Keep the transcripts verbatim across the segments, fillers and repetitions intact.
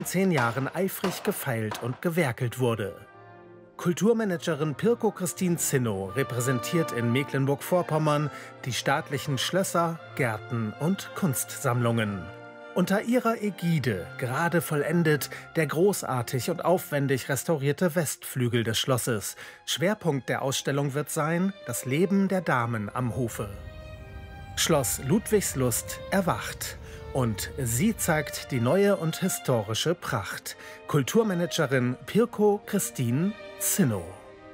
zehn Jahren eifrig gefeilt und gewerkelt wurde. Kulturmanagerin Pirko Christine Zinnow repräsentiert in Mecklenburg-Vorpommern die staatlichen Schlösser, Gärten und Kunstsammlungen. Unter ihrer Ägide, gerade vollendet, der großartig und aufwendig restaurierte Westflügel des Schlosses. Schwerpunkt der Ausstellung wird sein, das Leben der Damen am Hofe. Schloss Ludwigslust erwacht. Und sie zeigt die neue und historische Pracht. Kulturmanagerin Pirko Christine Zinnow.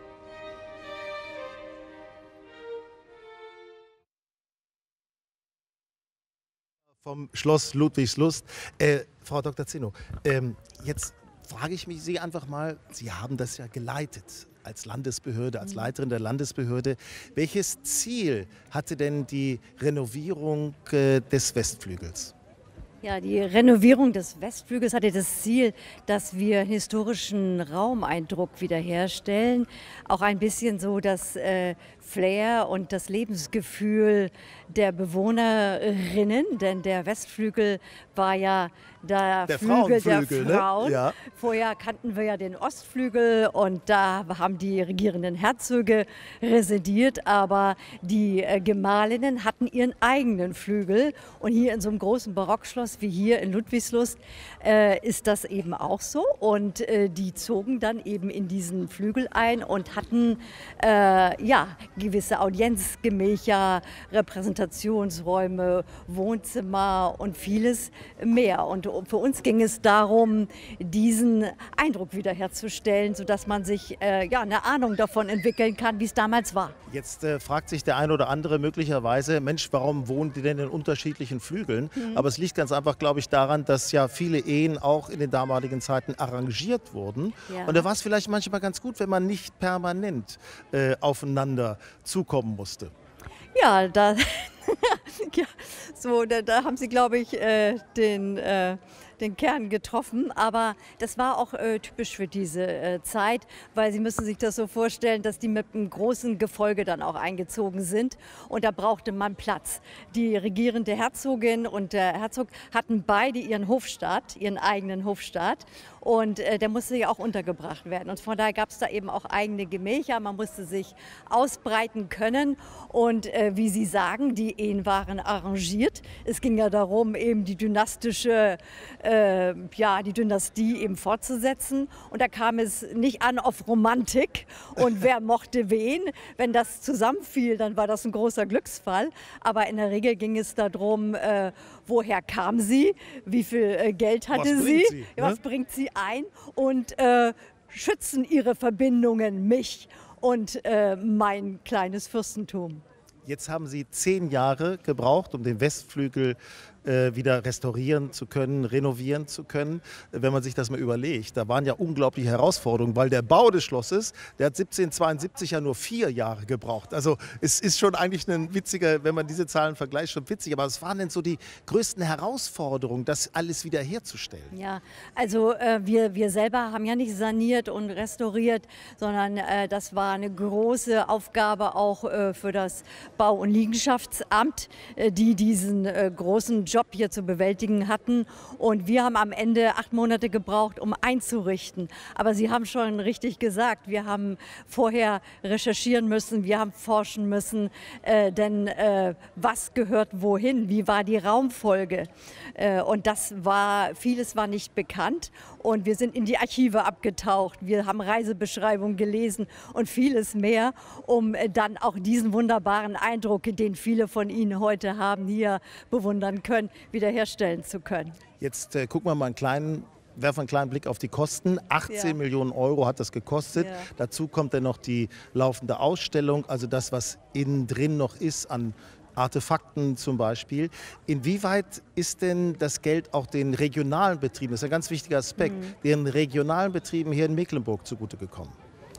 Vom Schloss Ludwigslust. Äh, Frau Doktor Zinnow, ähm, jetzt frage ich mich Sie einfach mal, Sie haben das ja geleitet als Landesbehörde, als Leiterin der Landesbehörde. Welches Ziel hatte denn die Renovierung äh, des Westflügels? Ja, die Renovierung des Westflügels hatte das Ziel, dass wir historischen Raumeindruck wiederherstellen. Auch ein bisschen so das äh, Flair und das Lebensgefühl der Bewohnerinnen. Denn der Westflügel war ja der, Der Flügel der Frauenflügel, Frauen. Ne? Ja. Vorher kannten wir ja den Ostflügel und da haben die regierenden Herzöge residiert. Aber die äh, Gemahlinnen hatten ihren eigenen Flügel. Und hier in so einem großen Barockschloss wie hier in Ludwigslust äh, ist das eben auch so. Und äh, die zogen dann eben in diesen Flügel ein und hatten äh, ja, gewisse Audienzgemächer, Repräsentationsräume, Wohnzimmer und vieles mehr. Und für uns ging es darum, diesen Eindruck wiederherzustellen, sodass man sich äh, ja, eine Ahnung davon entwickeln kann, wie es damals war. Jetzt äh, fragt sich der eine oder andere möglicherweise, Mensch, warum wohnen die denn in unterschiedlichen Flügeln? Mhm. Aber es liegt ganz einfach, glaube ich, daran, dass ja viele Ehen auch in den damaligen Zeiten arrangiert wurden. Ja. Und da war es vielleicht manchmal ganz gut, wenn man nicht permanent äh, aufeinander zukommen musste. Ja, da, ja, so, da, da haben Sie, glaube ich, äh, den, äh, den Kern getroffen. Aber das war auch äh, typisch für diese äh, Zeit, weil Sie müssen sich das so vorstellen, dass die mit einem großen Gefolge dann auch eingezogen sind. Und da brauchte man Platz. Die regierende Herzogin und der Herzog hatten beide ihren Hofstaat, ihren eigenen Hofstaat. Und äh, der musste ja auch untergebracht werden. Und von daher gab es da eben auch eigene Gemächer. Man musste sich ausbreiten können. Und äh, wie Sie sagen, die Ehen waren arrangiert. Es ging ja darum, eben die dynastische, äh, ja, die Dynastie eben fortzusetzen. Und da kam es nicht an auf Romantik und wer mochte wen. Wenn das zusammenfiel, dann war das ein großer Glücksfall. Aber in der Regel ging es darum, äh, woher kam sie, wie viel äh, Geld hatte Was sie, bringt sie, ne? was bringt sie ein und äh, schützen ihre Verbindungen mich und äh, mein kleines Fürstentum. Jetzt haben Sie zehn Jahre gebraucht, um den Westflügel äh, wieder restaurieren zu können, renovieren zu können. Wenn man sich das mal überlegt, da waren ja unglaubliche Herausforderungen, weil der Bau des Schlosses, der hat siebzehnhundertzweiundsiebzig ja nur vier Jahre gebraucht. Also es ist schon eigentlich ein witziger, wenn man diese Zahlen vergleicht, schon witzig. Aber was waren denn so die größten Herausforderungen, das alles wieder herzustellen? Ja, also äh, wir, wir selber haben ja nicht saniert und restauriert, sondern äh, das war eine große Aufgabe auch äh, für das Bau- und Liegenschaftsamt, äh, die diesen äh, großen Job hier zu bewältigen hatten. Und wir haben am Ende acht Monate gebraucht, um einzurichten. Aber Sie haben schon richtig gesagt, wir haben vorher recherchieren müssen, wir haben forschen müssen, äh, denn äh, was gehört wohin, wie war die Raumfolge? Äh, und das war, vieles war nicht bekannt. Und wir sind in die Archive abgetaucht, wir haben Reisebeschreibungen gelesen und vieles mehr, um äh, dann auch diesen wunderbaren Eindruck, den viele von Ihnen heute haben, hier bewundern können, wiederherstellen zu können. Jetzt äh, gucken wir mal einen kleinen, werfen einen kleinen Blick auf die Kosten. achtzehn Ja. Millionen Euro hat das gekostet. Ja. Dazu kommt dann noch die laufende Ausstellung, also das, was innen drin noch ist an Artefakten zum Beispiel. Inwieweit ist denn das Geld auch den regionalen Betrieben, das ist ein ganz wichtiger Aspekt, Mhm. den regionalen Betrieben hier in Mecklenburg zugute gekommen?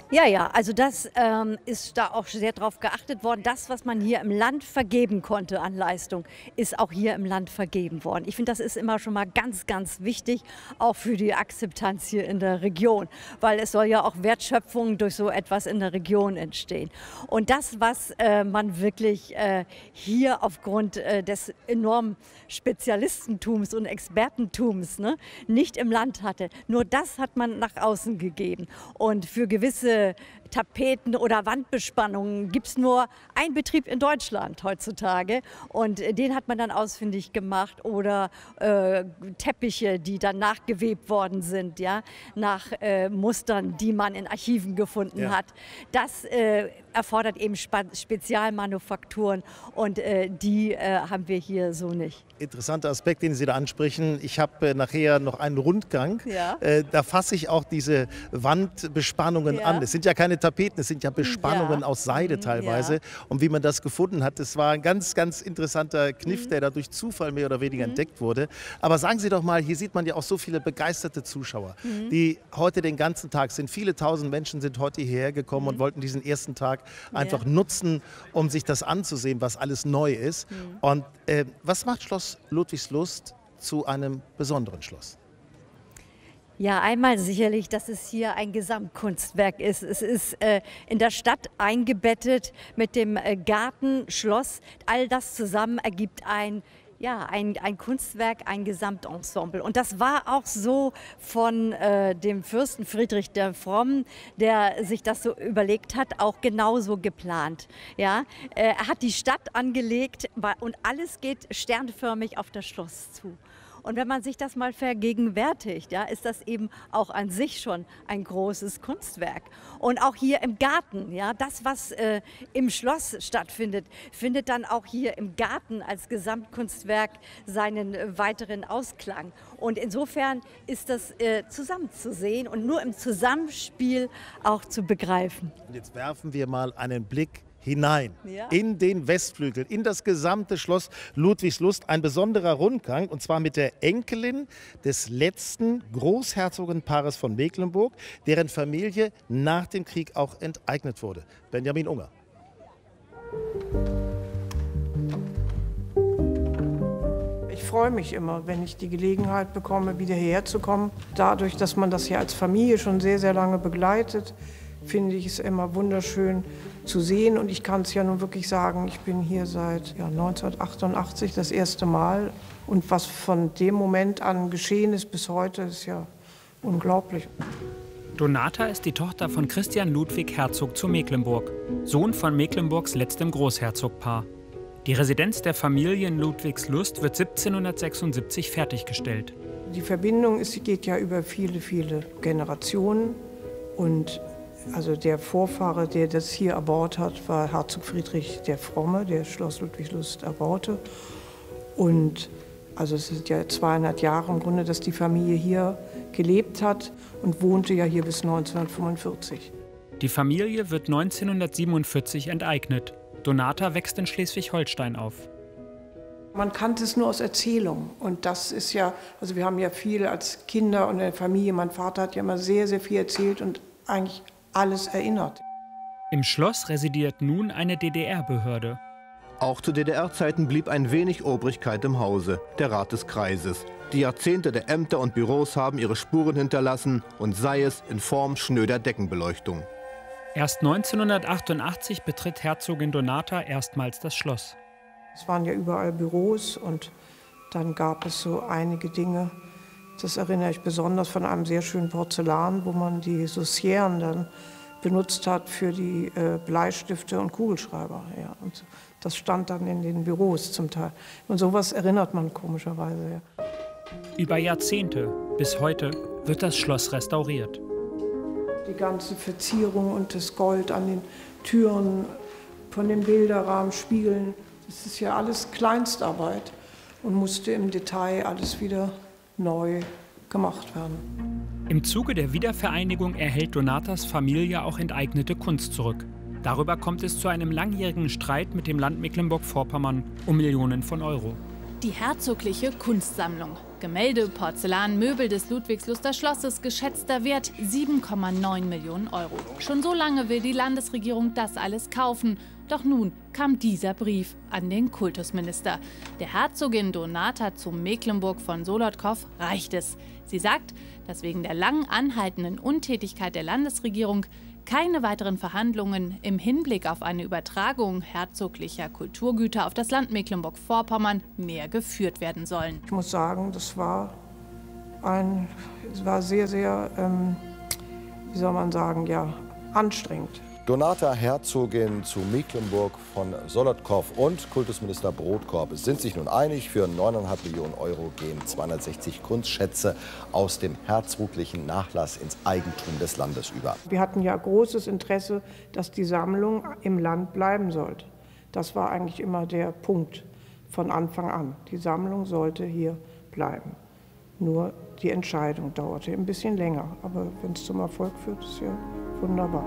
Ja, ja, also das ähm, ist da auch sehr drauf geachtet worden. Das, was man hier im Land vergeben konnte an Leistung, ist auch hier im Land vergeben worden. Ich finde, das ist immer schon mal ganz, ganz wichtig, auch für die Akzeptanz hier in der Region, weil es soll ja auch Wertschöpfung durch so etwas in der Region entstehen. Und das, was äh, man wirklich äh, hier aufgrund äh, des enormen Spezialistentums und Expertentums, ne, nicht im Land hatte, nur das hat man nach außen gegeben. Und für gewisse Tapeten oder Wandbespannungen gibt es nur einen Betrieb in Deutschland heutzutage und den hat man dann ausfindig gemacht oder äh, Teppiche, die dann nachgewebt worden sind, ja, nach äh, Mustern, die man in Archiven gefunden ja. hat. Das äh, erfordert eben Spe- Spezialmanufakturen und äh, die äh, haben wir hier so nicht. Interessanter Aspekt, den Sie da ansprechen. Ich habe äh, nachher noch einen Rundgang. Ja. Äh, da fasse ich auch diese Wandbespannungen ja. an. Es sind ja keine Tapeten, es sind ja Bespannungen ja. aus Seide teilweise. Ja. Und wie man das gefunden hat, das war ein ganz, ganz interessanter Kniff, mhm. der da durch Zufall mehr oder weniger mhm. entdeckt wurde. Aber sagen Sie doch mal, hier sieht man ja auch so viele begeisterte Zuschauer, mhm. die heute den ganzen Tag sind. Viele tausend Menschen sind heute hierher gekommen mhm. und wollten diesen ersten Tag einfach ja. nutzen, um sich das anzusehen, was alles neu ist. Mhm. Und äh, was macht Schloss Ludwigslust zu einem besonderen Schloss? Ja, einmal sicherlich, dass es hier ein Gesamtkunstwerk ist. Es ist äh, in der Stadt eingebettet mit dem äh, Garten, Schloss. All das zusammen ergibt ein Ja, ein, ein Kunstwerk, ein Gesamtensemble. Und das war auch so von äh, dem Fürsten Friedrich der Fromm, der sich das so überlegt hat, auch genauso geplant. Ja? Äh, er hat die Stadt angelegt und alles geht sternförmig auf das Schloss zu. Und wenn man sich das mal vergegenwärtigt, ja, ist das eben auch an sich schon ein großes Kunstwerk. Und auch hier im Garten, ja, das, was äh, im Schloss stattfindet, findet dann auch hier im Garten als Gesamtkunstwerk seinen äh, weiteren Ausklang. Und insofern ist das äh, zusammenzusehen und nur im Zusammenspiel auch zu begreifen. Und jetzt werfen wir mal einen Blick hinein, ja. in den Westflügel, in das gesamte Schloss Ludwigslust. Ein besonderer Rundgang, und zwar mit der Enkelin des letzten Großherzogenpaares von Mecklenburg, deren Familie nach dem Krieg auch enteignet wurde. Benjamin Unger. Ich freue mich immer, wenn ich die Gelegenheit bekomme, wieder hierher zu kommen. Dadurch, dass man das hier als Familie schon sehr, sehr lange begleitet, finde ich es immer wunderschön zu sehen. Und ich kann es ja nun wirklich sagen, ich bin hier seit ja, neunzehnhundertachtundachtzig das erste Mal. Und was von dem Moment an geschehen ist bis heute, ist ja unglaublich. Donata ist die Tochter von Christian Ludwig Herzog zu Mecklenburg, Sohn von Mecklenburgs letztem Großherzogpaar. Die Residenz der Familie in Ludwigslust wird siebzehnhundertsechsundsiebzig fertiggestellt. Die Verbindung ist, geht ja über viele, viele Generationen. Und also der Vorfahre, der das hier erbaut hat, war Herzog Friedrich der Fromme, der Schloss Ludwigslust erbaute. Und also es sind ja zweihundert Jahre im Grunde, dass die Familie hier gelebt hat und wohnte ja hier bis neunzehnhundertfünfundvierzig. Die Familie wird neunzehnhundertsiebenundvierzig enteignet. Donata wächst in Schleswig-Holstein auf. Man kannte es nur aus Erzählungen. Und das ist ja, also wir haben ja viel als Kinder und in der Familie, mein Vater hat ja immer sehr, sehr viel erzählt und eigentlich alles erinnert. Im Schloss residiert nun eine D D R-Behörde. Auch zu D D R-Zeiten blieb ein wenig Obrigkeit im Hause, der Rat des Kreises. Die Jahrzehnte der Ämter und Büros haben ihre Spuren hinterlassen, und sei es in Form schnöder Deckenbeleuchtung. Erst neunzehnhundertachtundachtzig betritt Herzogin Donata erstmals das Schloss. Es waren ja überall Büros und dann gab es so einige Dinge. Das erinnere ich besonders von einem sehr schönen Porzellan, wo man die Saucieren dann benutzt hat für die äh, Bleistifte und Kugelschreiber. Ja. Und das stand dann in den Büros zum Teil. Und sowas erinnert man komischerweise. Ja. Über Jahrzehnte bis heute wird das Schloss restauriert. Die ganze Verzierung und das Gold an den Türen, von den Bilderrahmen, Spiegeln, das ist ja alles Kleinstarbeit und musste im Detail alles wieder neu gemacht werden. Im Zuge der Wiedervereinigung erhält Donatas Familie auch enteignete Kunst zurück. Darüber kommt es zu einem langjährigen Streit mit dem Land Mecklenburg-Vorpommern um Millionen von Euro. Die herzogliche Kunstsammlung. Gemälde, Porzellan, Möbel des Ludwigsluster Schlosses, geschätzter Wert sieben Komma neun Millionen Euro. Schon so lange will die Landesregierung das alles kaufen. Doch nun kam dieser Brief an den Kultusminister. Der Herzogin Donata zu Mecklenburg von Solotkow reicht es. Sie sagt, dass wegen der lang anhaltenden Untätigkeit der Landesregierung keine weiteren Verhandlungen im Hinblick auf eine Übertragung herzoglicher Kulturgüter auf das Land Mecklenburg-Vorpommern mehr geführt werden sollen. Ich muss sagen, das war, ein, es war sehr, sehr, ähm, wie soll man sagen, ja, anstrengend. Donata, Herzogin zu Mecklenburg von Solotkow und Kultusminister Brodkorb sind sich nun einig. Für neun Komma fünf Millionen Euro gehen zweihundertsechzig Kunstschätze aus dem herzoglichen Nachlass ins Eigentum des Landes über. Wir hatten ja großes Interesse, dass die Sammlung im Land bleiben sollte. Das war eigentlich immer der Punkt von Anfang an. Die Sammlung sollte hier bleiben. Nur die Entscheidung dauerte ein bisschen länger. Aber wenn es zum Erfolg führt, ist ja wunderbar.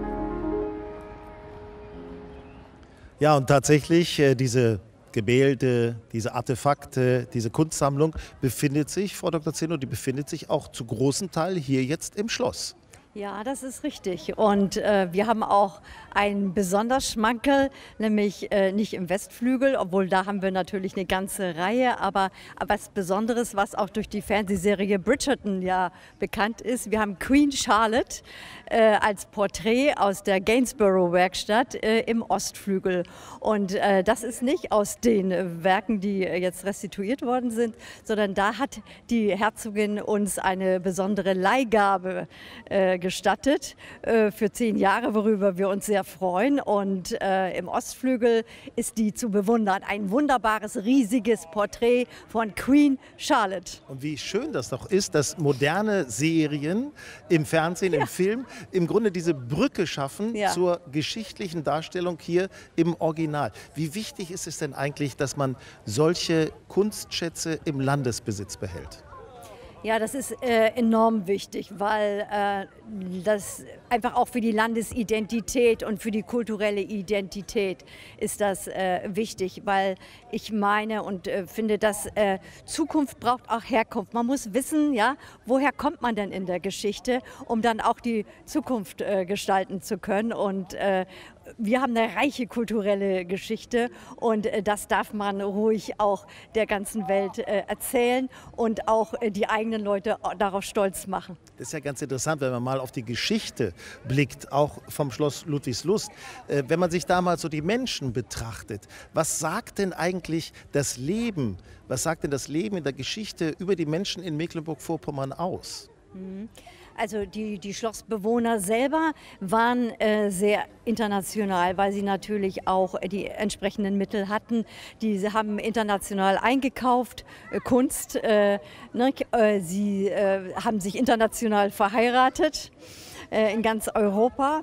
Ja, und tatsächlich, äh, diese Gemälde, diese Artefakte, diese Kunstsammlung befindet sich, Frau Doktor Zinno, die befindet sich auch zu großem Teil hier jetzt im Schloss. Ja, das ist richtig. Und äh, wir haben auch einen besonders Schmankerl, nämlich äh, nicht im Westflügel, obwohl da haben wir natürlich eine ganze Reihe, aber, aber was Besonderes, was auch durch die Fernsehserie Bridgerton ja bekannt ist. Wir haben Queen Charlotte äh, als Porträt aus der Gainsborough-Werkstatt äh, im Ostflügel. Und äh, das ist nicht aus den äh, Werken, die äh, jetzt restituiert worden sind, sondern da hat die Herzogin uns eine besondere Leihgabe äh, gestattet äh, für zehn Jahre, worüber wir uns sehr freuen. Und äh, im Ostflügel ist die zu bewundern. Ein wunderbares, riesiges Porträt von Queen Charlotte. Und wie schön das doch ist, dass moderne Serien im Fernsehen, ja. im Film im Grunde diese Brücke schaffen ja. zur geschichtlichen Darstellung hier im Original. Wie wichtig ist es denn eigentlich, dass man solche Kunstschätze im Landesbesitz behält? Ja, das ist äh, enorm wichtig, weil äh, das einfach auch für die Landesidentität und für die kulturelle Identität ist das äh, wichtig, weil ich meine und äh, finde, dass äh, Zukunft braucht auch Herkunft. Man muss wissen, ja, woher kommt man denn in der Geschichte, um dann auch die Zukunft äh, gestalten zu können. Und äh, wir haben eine reiche kulturelle Geschichte und äh, das darf man ruhig auch der ganzen Welt äh, erzählen und auch äh, die eigenen Leute darauf stolz machen. Das ist ja ganz interessant, wenn man mal auf die Geschichte blickt, auch vom Schloss Ludwigslust. Äh, wenn man sich da mal so die Menschen betrachtet, was sagt denn eigentlich das Leben, was sagt denn das Leben in der Geschichte über die Menschen in Mecklenburg-Vorpommern aus? Mhm. Also die, die Schlossbewohner selber waren äh, sehr international, weil sie natürlich auch die entsprechenden Mittel hatten. Die haben international eingekauft, äh, Kunst. Äh, ne, äh, sie äh, haben sich international verheiratet äh, in ganz Europa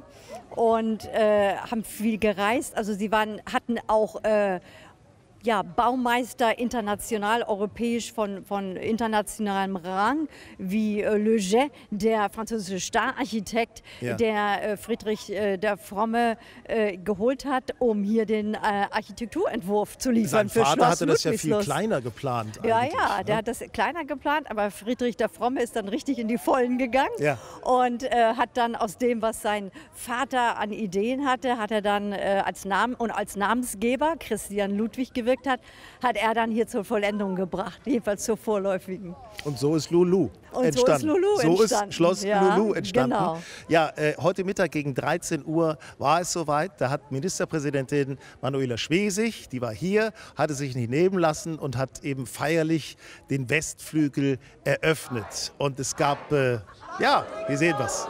und äh, haben viel gereist. Also sie waren, hatten auch äh, Ja, Baumeister international, europäisch von, von internationalem Rang, wie äh, Le Jet, der französische Stararchitekt, ja. der äh, Friedrich äh, der Fromme äh, geholt hat, um hier den äh, Architekturentwurf zu liefern. Sein Vater für Schloss hatte das ja viel Ludwigslust. kleiner geplant. Ja, ja, ne? der hat das kleiner geplant, aber Friedrich der Fromme ist dann richtig in die Vollen gegangen ja. und äh, hat dann aus dem, was sein Vater an Ideen hatte, hat er dann äh, als Namen und als Namensgeber Christian Ludwig gewirkt hat, hat er dann hier zur Vollendung gebracht, jedenfalls zur vorläufigen. Und so ist Lulu Und entstanden. so ist Lulu so entstanden. ist Schloss ja, Lulu entstanden. Genau. Ja, äh, heute Mittag gegen dreizehn Uhr war es soweit. Da hat Ministerpräsidentin Manuela Schwesig, die war hier, hatte sich nicht nehmen lassen und hat eben feierlich den Westflügel eröffnet. Und es gab, äh, ja, wir sehen was.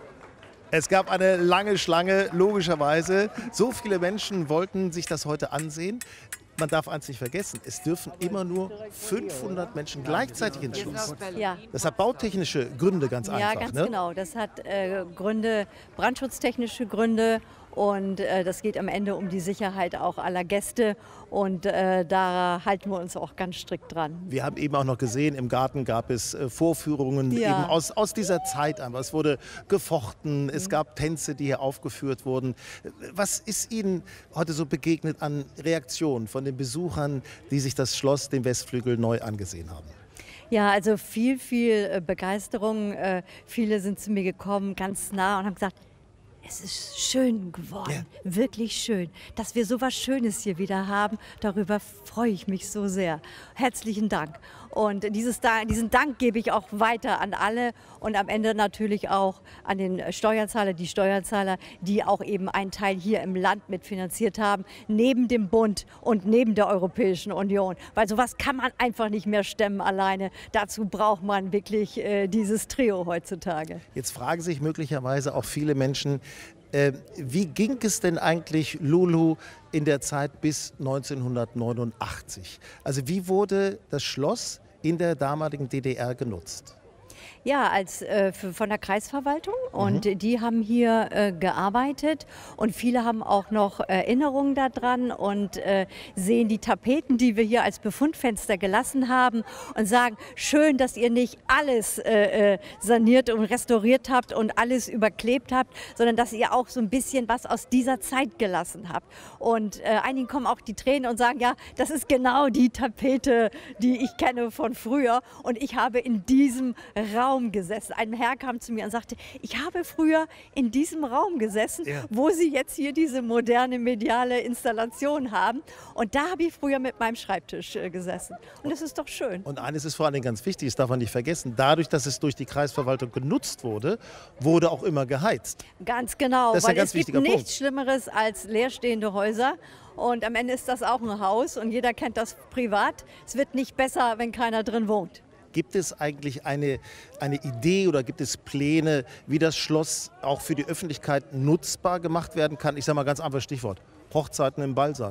Es gab eine lange Schlange, logischerweise. So viele Menschen wollten sich das heute ansehen. Man darf eins nicht vergessen, es dürfen immer nur fünfhundert Menschen gleichzeitig ins Schloss. Ja. Das hat bautechnische Gründe, ganz einfach. Ja, ganz ne? genau. Das hat äh, Gründe, brandschutztechnische Gründe. Und äh, das geht am Ende um die Sicherheit auch aller Gäste. Und äh, da halten wir uns auch ganz strikt dran. Wir haben eben auch noch gesehen, im Garten gab es äh, Vorführungen ja. eben aus, aus dieser Zeit. Aber es wurde gefochten, mhm. es gab Tänze, die hier aufgeführt wurden. Was ist Ihnen heute so begegnet an Reaktionen von den Besuchern, die sich das Schloss, den Westflügel, neu angesehen haben? Ja, also viel, viel Begeisterung. Viele sind zu mir gekommen, ganz nah, und haben gesagt, es ist schön geworden, ja. Wirklich schön. Dass wir so was Schönes hier wieder haben, darüber freue ich mich so sehr. Herzlichen Dank. Und dieses, diesen Dank gebe ich auch weiter an alle und am Ende natürlich auch an den Steuerzahler, die Steuerzahler, die auch eben einen Teil hier im Land mitfinanziert haben, neben dem Bund und neben der Europäischen Union. Weil sowas kann man einfach nicht mehr stemmen alleine. Dazu braucht man wirklich äh, dieses Trio heutzutage. Jetzt fragen sich möglicherweise auch viele Menschen, äh, wie ging es denn eigentlich Lulu in der Zeit bis neunzehnhundertneunundachtzig? Also wie wurde das Schloss in der damaligen D D R genutzt? Ja, als äh, für, von der Kreisverwaltung, und mhm. die haben hier äh, gearbeitet und viele haben auch noch Erinnerungen daran und äh, sehen die Tapeten, die wir hier als Befundfenster gelassen haben und sagen, schön, dass ihr nicht alles äh, saniert und restauriert habt und alles überklebt habt, sondern dass ihr auch so ein bisschen was aus dieser Zeit gelassen habt. Und äh, einigen kommen auch die Tränen und sagen, ja, das ist genau die Tapete, die ich kenne von früher, und ich habe in diesem Raum gesessen. Ein Herr kam zu mir und sagte, ich habe früher in diesem Raum gesessen, ja. wo Sie jetzt hier diese moderne mediale Installation haben. Und da habe ich früher mit meinem Schreibtisch äh, gesessen. Und das ist doch schön. Und eines ist vor allen Dingen ganz wichtig, das darf man nicht vergessen. Dadurch, dass es durch die Kreisverwaltung genutzt wurde, wurde auch immer geheizt. Ganz genau, das ist weil ein ganz es gibt wichtiger nichts Punkt. Schlimmeres als leerstehende Häuser. Und am Ende ist das auch ein Haus und jeder kennt das privat. Es wird nicht besser, wenn keiner drin wohnt. Gibt es eigentlich eine, eine Idee oder gibt es Pläne, wie das Schloss auch für die Öffentlichkeit nutzbar gemacht werden kann? Ich sage mal ganz einfach Stichwort, Hochzeiten im Ballsaal.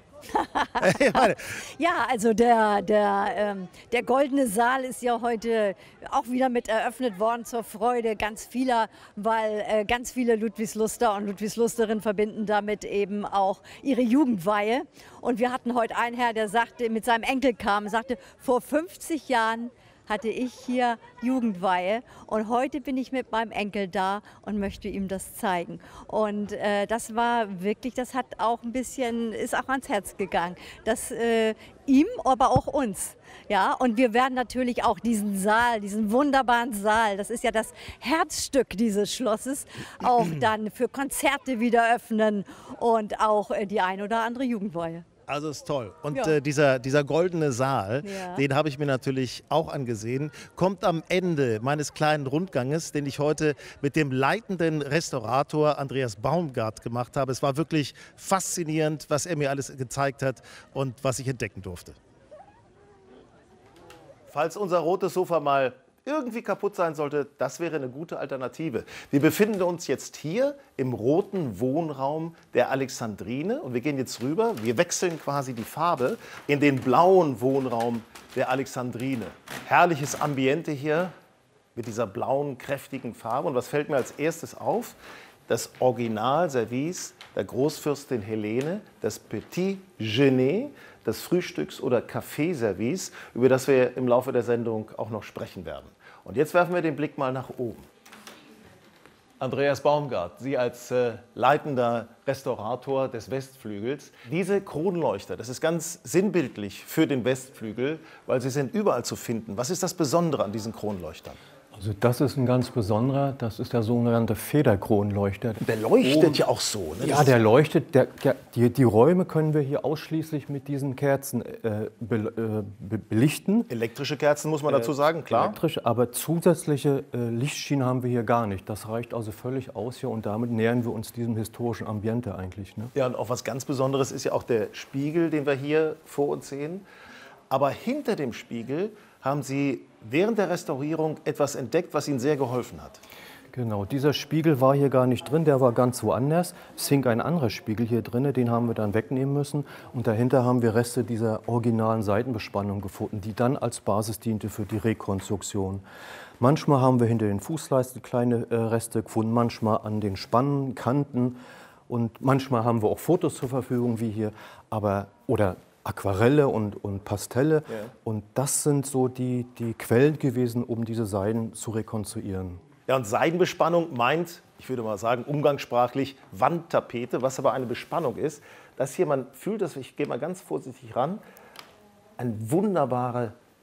Ja, also der, der, ähm, der Goldene Saal ist ja heute auch wieder mit eröffnet worden zur Freude ganz vieler, weil äh, ganz viele Ludwigsluster und Ludwigslusterinnen verbinden damit eben auch ihre Jugendweihe. Und wir hatten heute einen Herr, der sagte, mit seinem Enkel kam, sagte, vor fünfzig Jahren hatte ich hier Jugendweihe und heute bin ich mit meinem Enkel da und möchte ihm das zeigen. Und äh, das war wirklich, das hat auch ein bisschen, ist auch ans Herz gegangen. Das äh, ihm, aber auch uns. Ja, und wir werden natürlich auch diesen Saal, diesen wunderbaren Saal, das ist ja das Herzstück dieses Schlosses, auch dann für Konzerte wieder öffnen und auch äh, die ein oder andere Jugendweihe. Also ist toll. Und ja. äh, dieser, dieser goldene Saal, ja. den habe ich mir natürlich auch angesehen, kommt am Ende meines kleinen Rundganges, den ich heute mit dem leitenden Restaurator Andreas Baumgart gemacht habe. Es war wirklich faszinierend, was er mir alles gezeigt hat und was ich entdecken durfte. Falls unser rotes Sofa mal irgendwie kaputt sein sollte, das wäre eine gute Alternative. Wir befinden uns jetzt hier im roten Wohnraum der Alexandrine und wir gehen jetzt rüber, wir wechseln quasi die Farbe in den blauen Wohnraum der Alexandrine. Herrliches Ambiente hier mit dieser blauen, kräftigen Farbe. Und was fällt mir als erstes auf? Das Originalservice der Großfürstin Helene, das Petit Déjeuner, das Frühstücks- oder Kaffeeservice, über das wir im Laufe der Sendung auch noch sprechen werden. Und jetzt werfen wir den Blick mal nach oben. Andreas Baumgart, Sie als äh, leitender Restaurator des Westflügels. Diese Kronleuchter, das ist ganz sinnbildlich für den Westflügel, weil sie sind überall zu finden. Was ist das Besondere an diesen Kronleuchtern? Also das ist ein ganz besonderer, das ist der sogenannte Federkronleuchter. Der leuchtet oh. ja auch so, ne? Ja, der leuchtet. Der, der, die, die Räume können wir hier ausschließlich mit diesen Kerzen äh, be, äh, belichten. Elektrische Kerzen muss man dazu sagen, klar. Elektrisch, aber zusätzliche äh, Lichtschienen haben wir hier gar nicht. Das reicht also völlig aus hier und damit nähern wir uns diesem historischen Ambiente eigentlich. Ne? Ja, und auch was ganz Besonderes ist ja auch der Spiegel, den wir hier vor uns sehen. Aber hinter dem Spiegel haben Sie während der Restaurierung etwas entdeckt, was Ihnen sehr geholfen hat. Genau, dieser Spiegel war hier gar nicht drin, der war ganz woanders. Es hing ein anderer Spiegel hier drin, den haben wir dann wegnehmen müssen. Und dahinter haben wir Reste dieser originalen Seitenbespannung gefunden, die dann als Basis diente für die Rekonstruktion. Manchmal haben wir hinter den Fußleisten kleine äh, Reste gefunden, manchmal an den Spannen, Kanten. Und manchmal haben wir auch Fotos zur Verfügung, wie hier, aber oder Aquarelle und, und Pastelle. Ja. Und das sind so die, die Quellen gewesen, um diese Seiden zu rekonstruieren. Ja, und Seidenbespannung meint, ich würde mal sagen, umgangssprachlich Wandtapete, was aber eine Bespannung ist. Das hier, man fühlt das, ich gehe mal ganz vorsichtig ran, eine wunderbare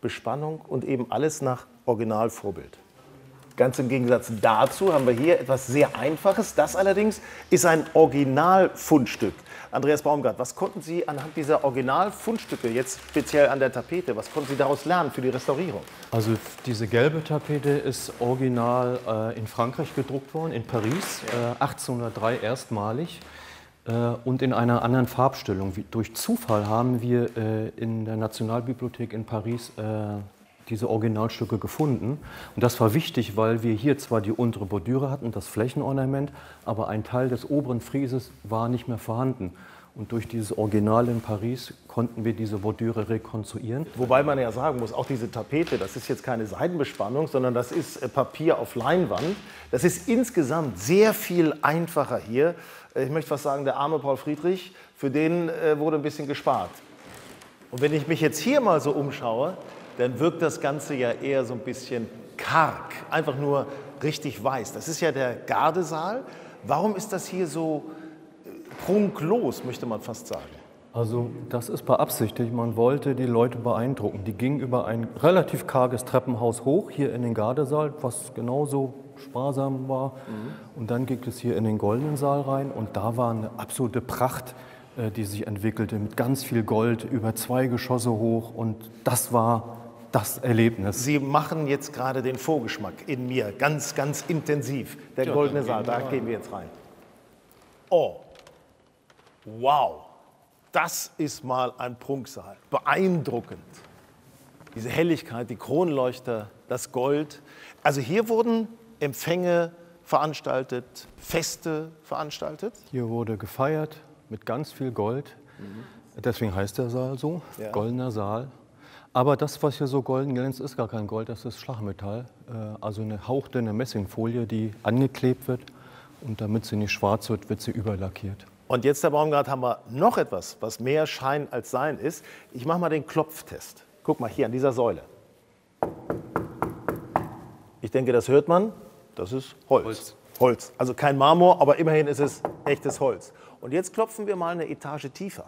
Bespannung und eben alles nach Originalvorbild. Ganz im Gegensatz dazu haben wir hier etwas sehr Einfaches. Das allerdings ist ein Originalfundstück. Andreas Baumgart, was konnten Sie anhand dieser Originalfundstücke, jetzt speziell an der Tapete, was konnten Sie daraus lernen für die Restaurierung? Also diese gelbe Tapete ist original äh, in Frankreich gedruckt worden, in Paris, äh, achtzehnhundertdrei erstmalig äh, und in einer anderen Farbstellung. Wie, durch Zufall haben wir äh, in der Nationalbibliothek in Paris äh, diese Originalstücke gefunden. Und das war wichtig, weil wir hier zwar die untere Bordüre hatten, das Flächenornament, aber ein Teil des oberen Frieses war nicht mehr vorhanden. Und durch dieses Original in Paris konnten wir diese Bordüre rekonstruieren. Wobei man ja sagen muss, auch diese Tapete, das ist jetzt keine Seidenbespannung, sondern das ist Papier auf Leinwand. Das ist insgesamt sehr viel einfacher hier. Ich möchte fast sagen, der arme Paul Friedrich, für den wurde ein bisschen gespart. Und wenn ich mich jetzt hier mal so umschaue, dann wirkt das Ganze ja eher so ein bisschen karg, einfach nur richtig weiß. Das ist ja der Gardesaal. Warum ist das hier so prunklos, möchte man fast sagen? Also das ist beabsichtigt. Man wollte die Leute beeindrucken. Die gingen über ein relativ karges Treppenhaus hoch, hier in den Gardesaal, was genauso sparsam war. Mhm. Und dann ging es hier in den goldenen Saal rein und da war eine absolute Pracht, die sich entwickelte mit ganz viel Gold, über zwei Geschosse hoch und das war das Erlebnis. Sie machen jetzt gerade den Vorgeschmack in mir, ganz, ganz intensiv. Der ja, goldene Saal, da gehen wir jetzt rein. Oh, wow, das ist mal ein Prunksaal. Beeindruckend. Diese Helligkeit, die Kronleuchter, das Gold. Also hier wurden Empfänge veranstaltet, Feste veranstaltet. Hier wurde gefeiert mit ganz viel Gold. Mhm. Deswegen heißt der Saal so, ja. Goldener Saal. Aber das, was hier so golden glänzt, ist gar kein Gold, das ist Schlagmetall. Also eine hauchdünne Messingfolie, die angeklebt wird. Und damit sie nicht schwarz wird, wird sie überlackiert. Und jetzt, Herr Baumgart, haben wir noch etwas, was mehr Schein als Sein ist. Ich mache mal den Klopftest. Guck mal hier an dieser Säule. Ich denke, das hört man. Das ist Holz. Holz. Holz. Also kein Marmor, aber immerhin ist es echtes Holz. Und jetzt klopfen wir mal eine Etage tiefer.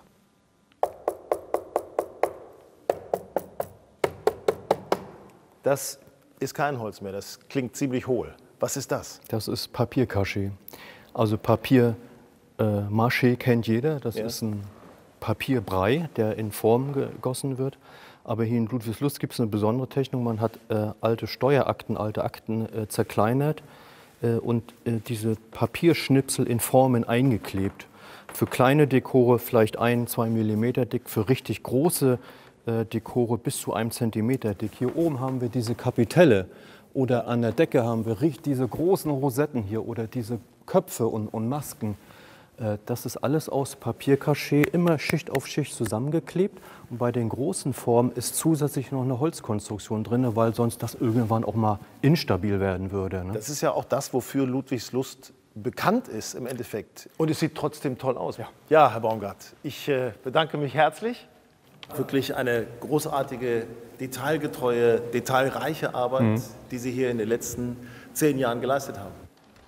Das ist kein Holz mehr, das klingt ziemlich hohl. Was ist das? Das ist Papierkaché. Also Papier äh, Maché kennt jeder, das ja. ist ein Papierbrei, der in Form gegossen wird. Aber hier in Ludwigslust gibt es eine besondere Technik. Man hat äh, alte Steuerakten, alte Akten äh, zerkleinert äh, und äh, diese Papierschnipsel in Formen eingeklebt. Für kleine Dekore vielleicht ein, zwei Millimeter dick, für richtig große Dekore bis zu einem Zentimeter dick. Hier oben haben wir diese Kapitelle oder an der Decke haben wir diese großen Rosetten hier oder diese Köpfe und, und Masken. Das ist alles aus Papierkaché, immer Schicht auf Schicht zusammengeklebt. Und bei den großen Formen ist zusätzlich noch eine Holzkonstruktion drin, weil sonst das irgendwann auch mal instabil werden würde. Ne? Das ist ja auch das, wofür Ludwigslust bekannt ist im Endeffekt. Und es sieht trotzdem toll aus. Ja, ja Herr Baumgart, ich äh, bedanke mich herzlich. Wirklich eine großartige, detailgetreue, detailreiche Arbeit, mhm. die Sie hier in den letzten zehn Jahren geleistet haben.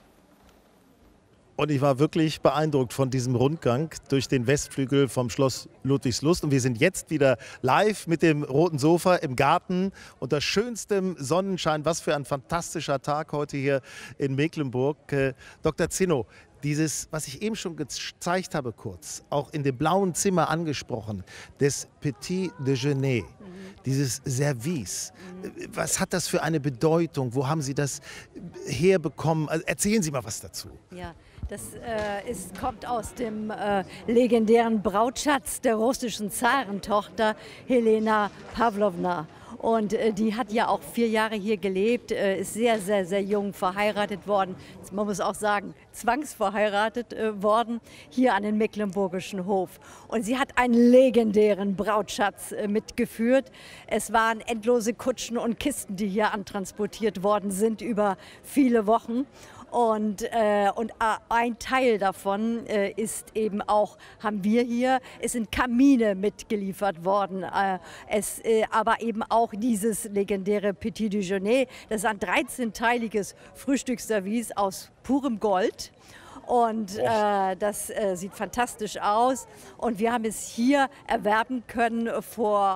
Und ich war wirklich beeindruckt von diesem Rundgang durch den Westflügel vom Schloss Ludwigslust. Und wir sind jetzt wieder live mit dem roten Sofa im Garten unter schönstem Sonnenschein. Was für ein fantastischer Tag heute hier in Mecklenburg. Äh, Doktor Zinno, dieses, was ich eben schon gezeigt habe kurz, auch in dem blauen Zimmer angesprochen, des Petit Déjeuner, mhm. dieses Service. Mhm. Was hat das für eine Bedeutung? Wo haben Sie das herbekommen? Also erzählen Sie mal was dazu. Ja. Das äh, ist, kommt aus dem äh, legendären Brautschatz der russischen Zarentochter Helena Pawlowna. Und äh, die hat ja auch vier Jahre hier gelebt, äh, ist sehr, sehr, sehr jung verheiratet worden. Man muss auch sagen, zwangsverheiratet äh, worden, hier an den Mecklenburgischen Hof. Und sie hat einen legendären Brautschatz äh, mitgeführt. Es waren endlose Kutschen und Kisten, die hier antransportiert worden sind über viele Wochen. Und, äh, und ein Teil davon äh, ist eben auch, haben wir hier, es sind Kamine mitgeliefert worden. Äh, es, äh, aber eben auch dieses legendäre Petit Déjeuner, das ist ein dreizehnteiliges Frühstücksservice aus purem Gold. Und äh, das äh, sieht fantastisch aus. Und wir haben es hier erwerben können vor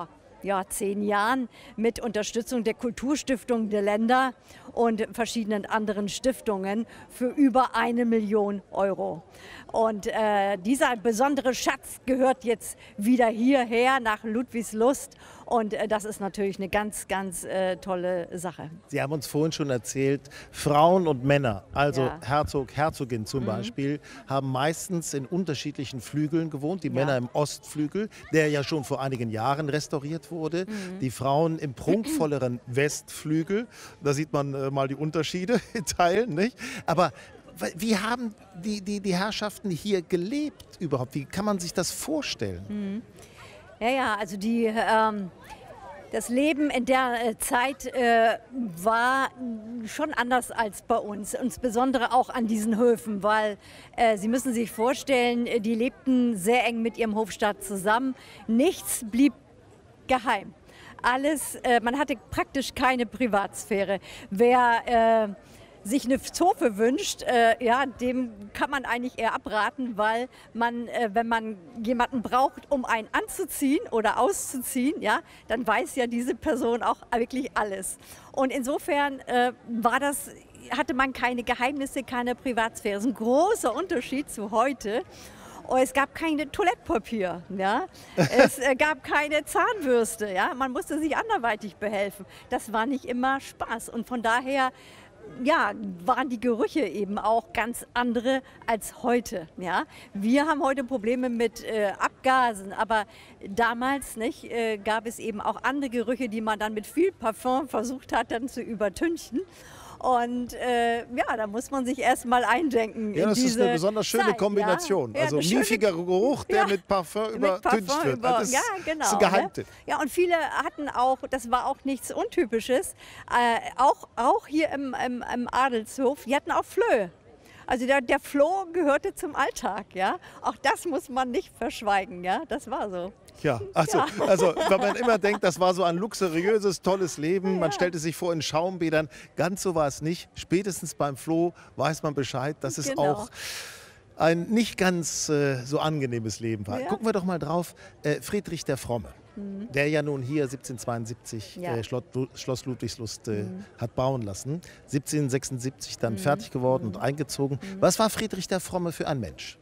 ja, zehn Jahren mit Unterstützung der Kulturstiftung der Länder und verschiedenen anderen Stiftungen für über eine Million Euro. Und äh, dieser besondere Schatz gehört jetzt wieder hierher nach Ludwigslust. Und äh, das ist natürlich eine ganz, ganz äh, tolle Sache. Sie haben uns vorhin schon erzählt, Frauen und Männer, also Ja. Herzog, Herzogin zum Mhm. Beispiel, haben meistens in unterschiedlichen Flügeln gewohnt. Die Ja. Männer im Ostflügel, der ja schon vor einigen Jahren restauriert wurde. Mhm. Die Frauen im prunkvolleren Westflügel. Da sieht man äh, mal die Unterschiede in Teilen, nicht? Aber wie haben die, die, die Herrschaften hier gelebt überhaupt? Wie kann man sich das vorstellen? Mhm. Ja, ja, also die, ähm, das Leben in der äh, Zeit äh, war schon anders als bei uns, insbesondere auch an diesen Höfen, weil äh, Sie müssen sich vorstellen, äh, die lebten sehr eng mit ihrem Hofstaat zusammen. Nichts blieb geheim. Alles, äh, man hatte praktisch keine Privatsphäre. Wer äh, sich eine Zofe wünscht, äh, ja, dem kann man eigentlich eher abraten, weil man, äh, wenn man jemanden braucht, um einen anzuziehen oder auszuziehen, ja, dann weiß ja diese Person auch wirklich alles. Und insofern äh, war das, hatte man keine Geheimnisse, keine Privatsphäre. Das ist ein großer Unterschied zu heute. Oh, es gab kein Toilettpapier, ja? Es äh, gab keine Zahnbürste, ja? Man musste sich anderweitig behelfen. Das war nicht immer Spaß und von daher ja, waren die Gerüche eben auch ganz andere als heute. Ja? Wir haben heute Probleme mit äh, Abgasen, aber damals nicht, äh, gab es eben auch andere Gerüche, die man dann mit viel Parfum versucht hat, dann zu übertünchen. Und äh, ja, da muss man sich erst mal eindenken. Ja, in das diese ist eine besonders schöne Zeit, Kombination. Ja? Ja, also eine schöne- miefiger Geruch, der Ja, mit Parfum mit übertüncht Parfum wird. über- das ja, ist genau. ein Geheimtipp. Ne? Ja, und viele hatten auch, das war auch nichts Untypisches, äh, auch, auch hier im, im, im Adelshof, die hatten auch Flöhe. Also der, der Floh gehörte zum Alltag, ja. Auch das muss man nicht verschweigen, ja. Das war so. Ja, also, Ja. also wenn man immer denkt, das war so ein luxuriöses, tolles Leben, man stellte sich vor in Schaumbädern, ganz so war es nicht. Spätestens beim Floh weiß man Bescheid, dass es Genau. auch ein nicht ganz äh, so angenehmes Leben war. Ja. Gucken wir doch mal drauf, äh, Friedrich der Fromme, Mhm. der ja nun hier siebzehnhundertzweiundsiebzig Ja. äh, Schloss, Schloss Ludwigslust äh, Mhm. hat bauen lassen, siebzehnhundertsechsundsiebzig dann Mhm. fertig geworden und eingezogen. Was war Friedrich der Fromme für ein Mensch?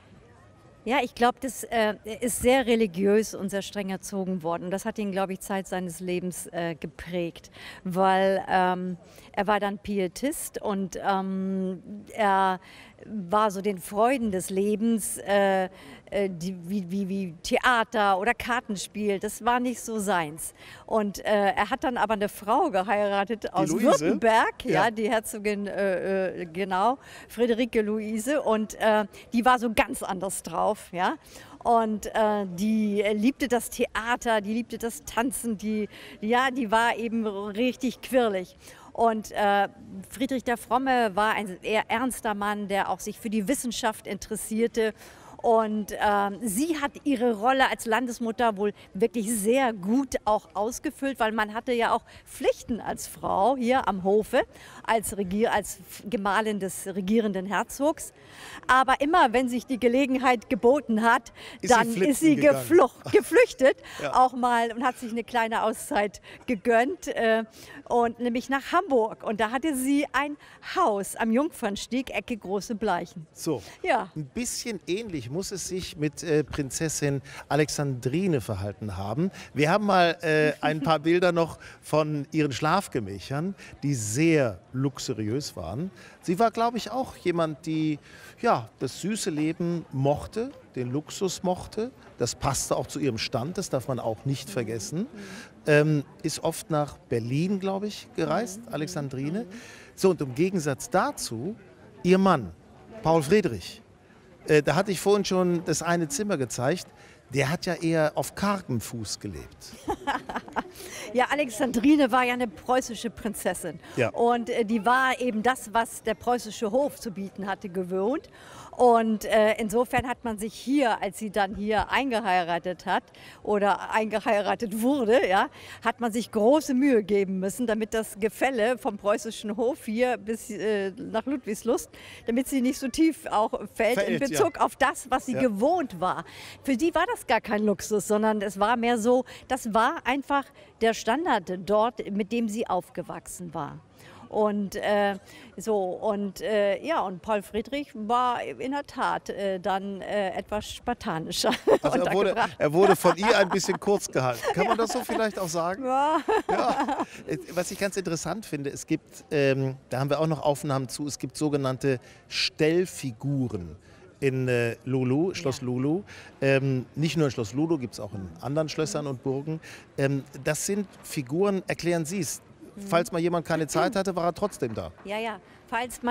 Ja, ich glaube, das äh, er ist sehr religiös und sehr streng erzogen worden. Und das hat ihn, glaube ich, Zeit seines Lebens äh, geprägt, weil ähm, er war dann Pietist und ähm, er war so den Freuden des Lebens, äh, äh, die, wie, wie, wie Theater oder Kartenspiel, das war nicht so seins. Und äh, er hat dann aber eine Frau geheiratet aus Luise? Württemberg, ja, Ja. die Herzogin, äh, äh, genau, Friederike Luise, und äh, die war so ganz anders drauf, ja. Und äh, die liebte das Theater, die liebte das Tanzen, die, ja, die war eben richtig quirlig. Und äh, Friedrich der Fromme war ein eher ernster Mann, der auch sich für die Wissenschaft interessierte. Und ähm, sie hat ihre Rolle als Landesmutter wohl wirklich sehr gut auch ausgefüllt, weil man hatte ja auch Pflichten als Frau hier am Hofe, als, Regier als Gemahlin des regierenden Herzogs. Aber immer, wenn sich die Gelegenheit geboten hat, Ist sie dann flitzen ist sie gegangen. geflucht, geflüchtet, Ja. auch mal, und hat sich eine kleine Auszeit gegönnt, äh, und nämlich nach Hamburg. Und da hatte sie ein Haus am Jungfernstieg, Ecke Große Bleichen. So, Ja. ein bisschen ähnlich muss es sich mit äh, Prinzessin Alexandrine verhalten haben. Wir haben mal äh, ein paar Bilder noch von ihren Schlafgemächern, die sehr luxuriös waren. Sie war, glaube ich, auch jemand, die ja, das süße Leben mochte, den Luxus mochte. Das passte auch zu ihrem Stand, das darf man auch nicht vergessen. Ähm, ist oft nach Berlin, glaube ich, gereist, Alexandrine. So, und im Gegensatz dazu, ihr Mann, Paul Friedrich. Äh, da hatte ich vorhin schon das eine Zimmer gezeigt. Der hat ja eher auf kargem Fuß gelebt. Ja, Alexandrine war ja eine preußische Prinzessin. Ja. Und äh, die war eben das, was der preußische Hof zu bieten hatte, gewohnt. Und äh, insofern hat man sich hier, als sie dann hier eingeheiratet hat oder eingeheiratet wurde, ja, hat man sich große Mühe geben müssen, damit das Gefälle vom preußischen Hof hier bis äh, nach Ludwigslust, damit sie nicht so tief auch fällt, Fällt, in Bezug ja. auf das, was sie Ja. gewohnt war. Für sie war das gar kein Luxus, sondern es war mehr so, das war einfach der Standard dort, mit dem sie aufgewachsen war. Und äh, so und äh, ja, und Paul Friedrich war in der Tat äh, dann äh, etwas spartanischer. Also er wurde, er wurde von ihr ein bisschen kurz gehalten. Kann man das so vielleicht auch sagen? Ja. Ja. Was ich ganz interessant finde, es gibt, ähm, da haben wir auch noch Aufnahmen zu, es gibt sogenannte Stellfiguren in äh, Lulu, Schloss ja. Lulu. Ähm, nicht nur in Schloss Lulu, gibt es auch in anderen Schlössern und Burgen. Ähm, das sind Figuren, erklären Sie es. Falls mal jemand keine Zeit hatte, war er trotzdem da. Ja, ja. Falls mal